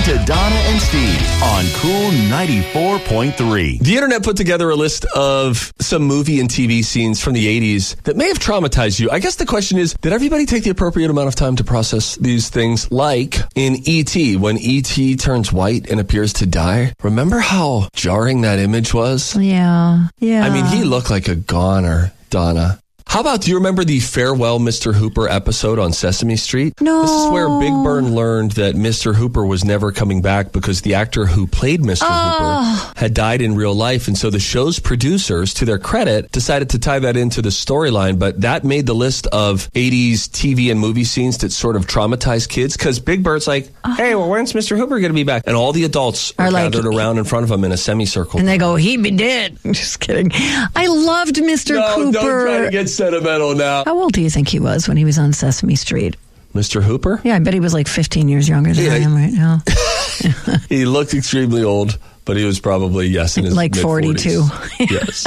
to Donna and Steve on Cool 94.3. The internet put together a list of some movie and TV scenes from the 80s that may have traumatized you. I guess the question is, did everybody take the appropriate amount of time to process these things? Like in E.T., when E.T. turns white and appears to die. Remember how jarring that image was? Yeah. I mean, he looked like a goner, Donna. How about, do you remember the Farewell Mr. Hooper episode on Sesame Street? No. This is where Big Bird learned that Mr. Hooper was never coming back because the actor who played Mr. Hooper had died in real life. And so the show's producers, to their credit, decided to tie that into the storyline. But that made the list of 80s TV and movie scenes that sort of traumatized kids. Because Big Bird's like, hey, well, when's Mr. Hooper going to be back? And all the adults are gathered around in front of him in a semicircle. And they go, he'd be dead. I'm just kidding. I loved Mr. Cooper. Don't try to get sentimental now. How old do you think he was when he was on Sesame Street? Mr. Hooper? Yeah, I bet he was like 15 years younger than I am right now. He looked extremely old, but he was probably, in his like 42. Yes.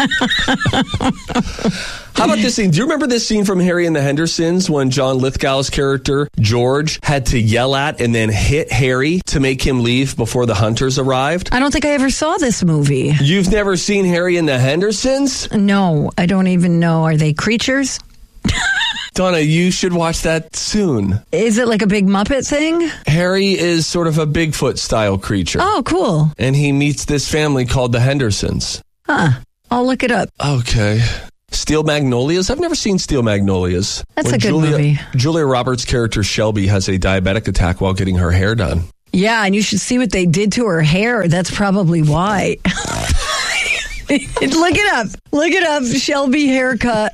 How about this scene? Do you remember this scene from Harry and the Hendersons when John Lithgow's character, George, had to yell at and then hit Harry to make him leave before the hunters arrived? I don't think I ever saw this movie. You've never seen Harry and the Hendersons? No, I don't even know. Are they creatures? Donna, you should watch that soon. Is it like a big Muppet thing? Harry is sort of a Bigfoot-style creature. Oh, cool. And he meets this family called the Hendersons. Huh. I'll look it up. Okay. Steel Magnolias? I've never seen Steel Magnolias. That's a good movie. Julia Roberts' character Shelby has a diabetic attack while getting her hair done. Yeah, and you should see what they did to her hair. That's probably why. Look it up. Look it up. Shelby haircut.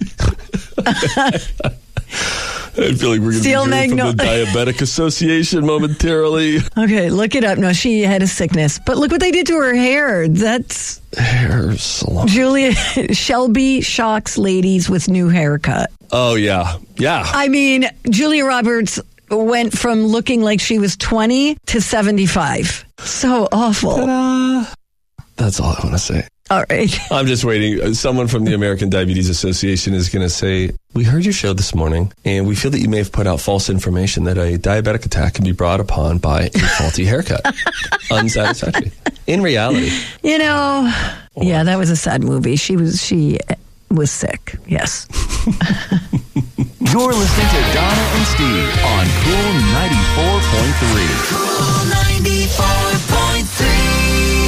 I feel like we're going to be hearing from the Diabetic Association momentarily. Okay, look it up. No, she had a sickness. But look what they did to her hair. That's... Hair salon. Shelby shocks ladies with new haircut. Oh, yeah. Yeah. I mean, Julia Roberts went from looking like she was 20 to 75. So awful. Ta-da. That's all I want to say. All right. I'm just waiting. Someone from the American Diabetes Association is going to say, we heard your show this morning, and we feel that you may have put out false information that a diabetic attack can be brought upon by a faulty haircut. Unsatisfactory. In reality. You know, yeah, that was a sad movie. She was sick. Yes. You're listening to Donna and Steve on Cool 94.3. Cool 94.3.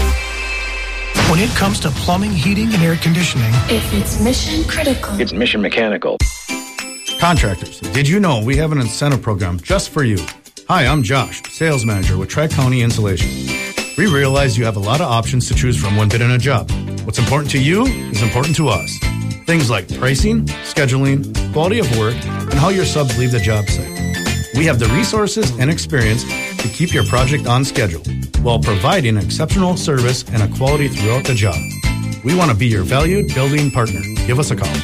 When it comes to plumbing, heating, and air conditioning, if it's mission critical, it's mission mechanical. Contractors, did you know we have an incentive program just for you? Hi, I'm Josh, sales manager with Tri-County Insulation. We realize you have a lot of options to choose from when bidding a job. What's important to you is important to us. Things like pricing, scheduling, quality of work, and how your subs leave the job site. We have the resources and experience to keep your project on schedule while providing exceptional service and a quality throughout the job. We want to be your valued building partner. Give us a call.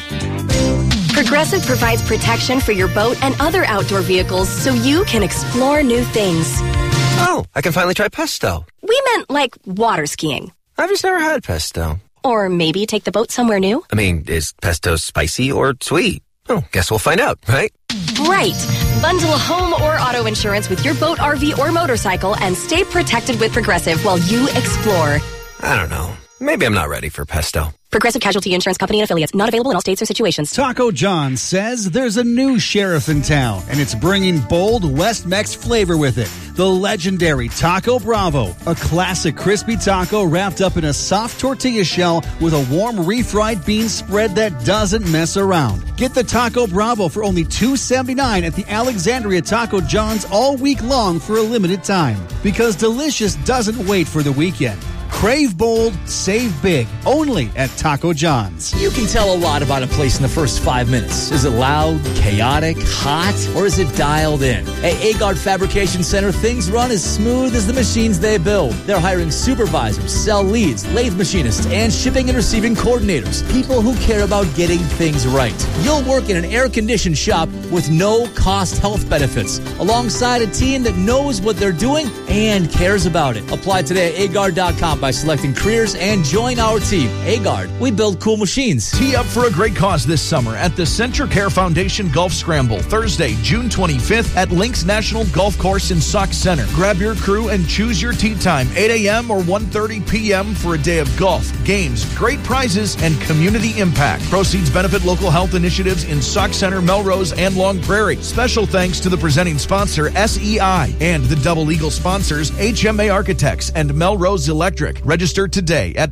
Progressive provides protection for your boat and other outdoor vehicles so you can explore new things. Oh, I can finally try pesto. We meant like water skiing. I've just never had pesto. Or maybe take the boat somewhere new. I mean, is pesto spicy or sweet? Oh, guess we'll find out, right? Right. Bundle home or auto insurance with your boat, RV, or motorcycle and stay protected with Progressive while you explore. I don't know. Maybe I'm not ready for pesto. Progressive Casualty Insurance Company and Affiliates. Not available in all states or situations. Taco John says there's a new sheriff in town, and it's bringing bold West Mex flavor with it. The legendary Taco Bravo, a classic crispy taco wrapped up in a soft tortilla shell with a warm refried bean spread that doesn't mess around. Get the Taco Bravo for only $2.79 at the Alexandria Taco John's all week long for a limited time. Because delicious doesn't wait for the weekend. Crave bold, save big, only at Taco John's. You can tell a lot about a place in the first 5 minutes. Is it loud, chaotic, hot, or is it dialed in? At Agard Fabrication Center, things run as smooth as the machines they build. They're hiring supervisors, cell leads, lathe machinists, and shipping and receiving coordinators. People who care about getting things right. You'll work in an air-conditioned shop with no-cost health benefits, alongside a team that knows what they're doing and cares about it. Apply today at agard.com by by selecting careers and join our team. Agard, we build cool machines. Tee up for a great cause this summer at the CentraCare Foundation Golf Scramble, Thursday, June 25th at Links National Golf Course in Sauk Center. Grab your crew and choose your tee time, 8 a.m. or 1:30 p.m. for a day of golf, games, great prizes, and community impact. Proceeds benefit local health initiatives in Sauk Center, Melrose, and Long Prairie. Special thanks to the presenting sponsor, SEI, and the Double Eagle sponsors, HMA Architects and Melrose Electric. Register today at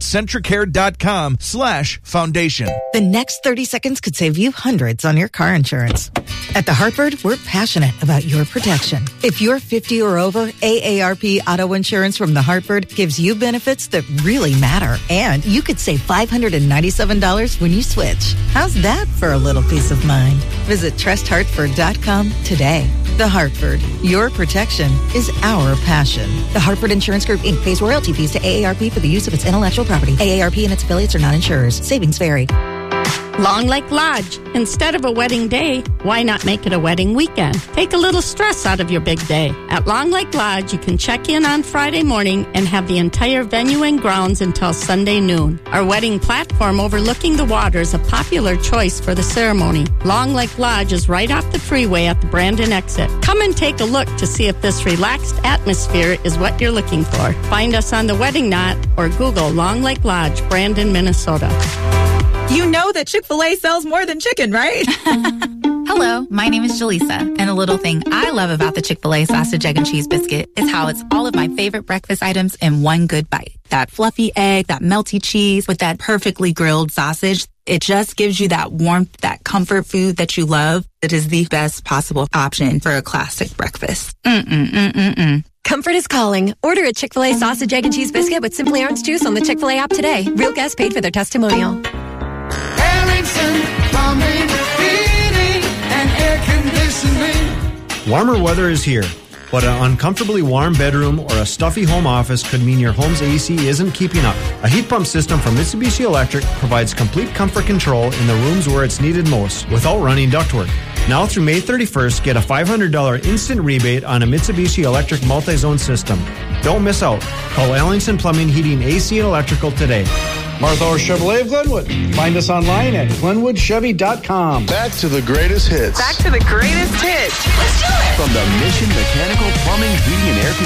centracare.com/foundation. The next 30 seconds could save you hundreds on your car insurance. At The Hartford, we're passionate about your protection. If you're 50 or over, AARP Auto Insurance from The Hartford gives you benefits that really matter. And you could save $597 when you switch. How's that for a little peace of mind? Visit trusthartford.com today. The Hartford, your protection is our passion. The Hartford Insurance Group, Inc. pays royalty fees to AARP for the use of its intellectual property. AARP and its affiliates are not insurers. Savings vary. Long Lake Lodge. Instead of a wedding day, why not make it a wedding weekend? Take a little stress out of your big day. At Long Lake Lodge, you can check in on Friday morning and have the entire venue and grounds until Sunday noon. Our wedding platform overlooking the water is a popular choice for the ceremony. Long Lake Lodge is right off the freeway at the Brandon exit. Come and take a look to see if this relaxed atmosphere is what you're looking for. Find us on the Wedding Knot or Google Long Lake Lodge, Brandon, Minnesota. You know that Chick-fil-A sells more than chicken, right? Hello, my name is Jaleesa, and a little thing I love about the Chick-fil-A sausage, egg, and cheese biscuit is how it's all of my favorite breakfast items in one good bite. That fluffy egg, that melty cheese with that perfectly grilled sausage. It just gives you that warmth, that comfort food that you love. It is the best possible option for a classic breakfast. Comfort is calling. Order a Chick-fil-A sausage, egg, and cheese biscuit with Simply Orange Juice on the Chick-fil-A app today. Real guests paid for their testimonial. Plumbing, heating, and air conditioning. Warmer weather is here, but an uncomfortably warm bedroom or a stuffy home office could mean your home's AC isn't keeping up. A heat pump system from Mitsubishi Electric provides complete comfort control in the rooms where it's needed most without running ductwork. Now through May 31st, get a $500 instant rebate on a Mitsubishi Electric multi-zone system. Don't miss out. Call Ellingson Plumbing, Heating, AC, and Electrical today. Martha Orr Chevrolet of Glenwood. Find us online at GlenwoodChevy.com. Back to the greatest hits. Back to the greatest hits. Let's do it. From the Mission Mechanical Plumbing, Heating, and Air